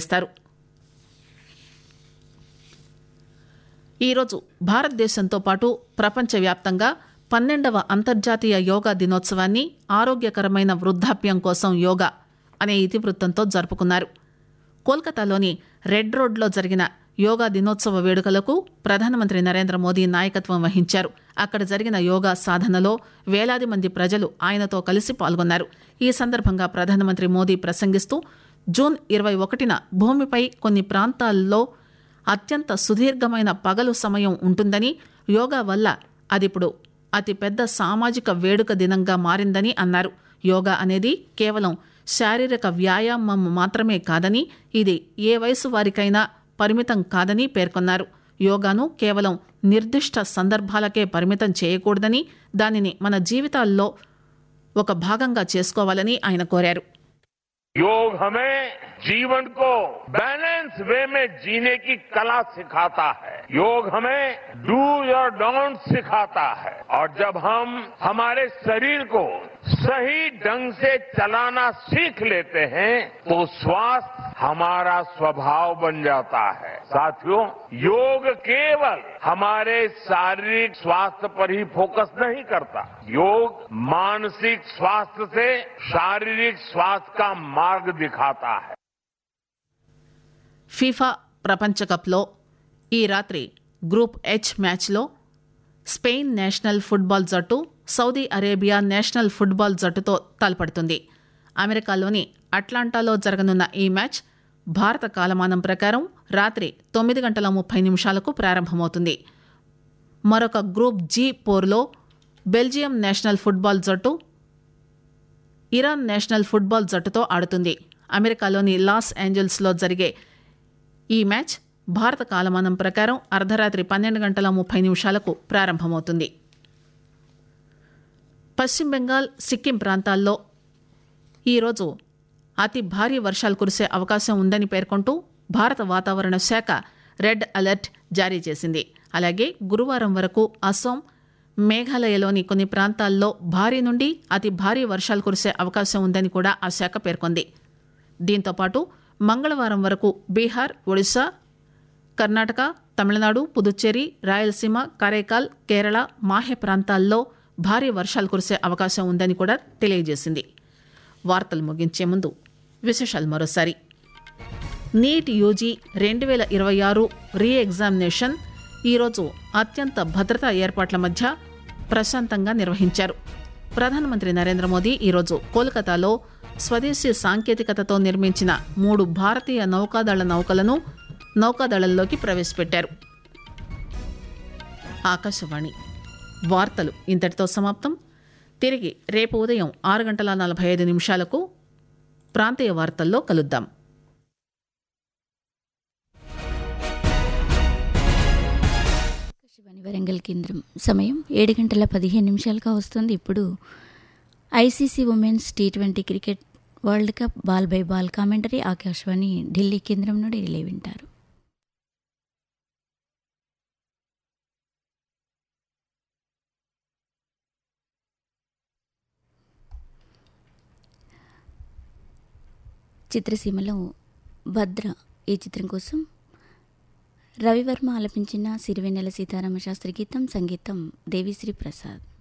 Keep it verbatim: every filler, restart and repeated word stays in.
చేస్తారు. ఈరోజు భారతదేశంతో పాటు ప్రపంచవ్యాప్తంగా పన్నెండవ అంతర్జాతీయ యోగా దినోత్సవాన్ని ఆరోగ్యకరమైన వృద్ధాప్యం కోసం యోగా అనే ఇతివృత్తంతో జరుపుకున్నారు. కోల్కతాలోని రెడ్ రోడ్లో జరిగిన యోగా దినోత్సవ వేడుకలకు ప్రధానమంత్రి నరేంద్ర మోదీ నాయకత్వం వహించారు. అక్కడ జరిగిన యోగా సాధనలో వేలాది మంది ప్రజలు ఆయనతో కలిసి పాల్గొన్నారు. ఈ సందర్భంగా ప్రధానమంత్రి మోదీ ప్రసంగిస్తూ జూన్ ఇరవై ఒకటిన భూమిపై కొన్ని ప్రాంతాల్లో అత్యంత సుదీర్ఘమైన పగలు సమయం ఉంటుందని, యోగా వల్ల అదిప్పుడు అతిపెద్ద సామాజిక వేడుక దినంగా మారిందని అన్నారు. యోగా అనేది కేవలం శారీరక వ్యాయామం మాత్రమే కాదని, ఇది ఏ వయసు వారికైనా పరిమితం కాదని పేర్కొన్నారు. యోగాను కేవలం నిర్దిష్ట సందర్భాలకే పరిమితం చేయకూడదని, దానిని మన జీవితాల్లో ఒక భాగంగా చేసుకోవాలని ఆయన కోరారు. योग हमें जीवन को बैलेंस वे में जीने की कला सिखाता है. योग हमें डू और डोंट सिखाता है. और जब हम हमारे शरीर को सही ढंग से चलाना सीख लेते हैं तो स्वास्थ्य हमारा स्वभाव बन जाता है. साथियों, योग केवल हमारे शारीरिक स्वास्थ्य पर ही फोकस नहीं करता. योग मानसिक स्वास्थ्य से शारीरिक स्वास्थ्य का मार्ग दिखाता है. ఫీఫా ప్రపంచ కప్లో ఈ రాత్రి గ్రూప్ హెచ్ మ్యాచ్లో స్పెయిన్ నేషనల్ ఫుట్బాల్ జట్టు సౌదీ అరేబియా నేషనల్ ఫుట్బాల్ జట్టుతో తలపడుతుంది. అమెరికాలోని అట్లాంటాలో జరగనున్న ఈ మ్యాచ్ భారత కాలమానం ప్రకారం రాత్రి తొమ్మిది గంటల ముప్పై నిమిషాలకు ప్రారంభమవుతుంది. మరొక group G పోర్లో Belgium national football జట్టు ఇరాన్ నేషనల్ ఫుట్బాల్ జట్టుతో ఆడుతుంది. అమెరికాలోని లాస్ ఏంజల్స్లో జరిగే ఈ మ్యాచ్ భారత కాలమానం ప్రకారం అర్ధరాత్రి పన్నెండు గంటల ముప్పై నిమిషాలకు ప్రారంభమవుతుంది. పశ్చిమ బెంగాల్, సిక్కిం ప్రాంతాల్లో ఈరోజు అతి భారీ వర్షాలు కురిసే అవకాశం ఉందని పేర్కొంటూ భారత వాతావరణ శాఖ రెడ్ అలర్ట్ జారీ చేసింది. అలాగే గురువారం వరకు అస్సాం, మేఘాలయలోని కొన్ని ప్రాంతాల్లో భారీ నుండి అతి భారీ వర్షాలు కురిసే అవకాశం ఉందని కూడా ఆ శాఖ పేర్కొంది. దీంతోపాటు మంగళవారం వరకు బీహార్, ఒడిశా, కర్ణాటక, తమిళనాడు, పుదుచ్చేరి, రాయలసీమ, కరైకాల్, కేరళ, మాహే ప్రాంతాల్లో భారీ వర్షాలు కురిసే అవకాశం ఉందని కూడా తెలియజేసింది. వార్తలు ముగించే ముందు విశేషాలు మరోసారి. నీట్ యూజీ రెండు వేల ఇరవై ఆరు రీ ఎగ్జామినేషన్ ఈరోజు అత్యంత భద్రతా ఏర్పాట్ల మధ్య ప్రశాంతంగా నిర్వహించారు. ప్రధానమంత్రి నరేంద్ర మోదీ ఈరోజు కోల్కతాలో స్వదేశీ సాంకేతికతతో నిర్మించిన మూడు భారతీయ నౌకాదళ నౌకలను నౌకాదళంలోకి ప్రవేశపెట్టారు. ఆకాశవాణి వార్తలు ఇంతటితో సమాప్తం. తిరిగి రేపు ఉదయం ఆరు గంటల నలభై ఐదు నిమిషాలకు ప్రాంతీయ వార్తల్లో కలుద్దాం. వరంగల్ కేంద్రం సమయం ఏడు గంటల పదిహేను నిమిషాలుగా వస్తుంది. ఇప్పుడు ICC women's T twenty cricket world cup ball by ball commentary Akashvani Delhi కేంద్రం నుండి రిలే వింటారు. చిత్రసీమలో భద్ర ఈ చిత్రం కోసం రవివర్మ ఆలపించిన సిరివెన్నెల సీతారామ శాస్త్రి గీతం, సంగీతం దేవిశ్రీ ప్రసాద్.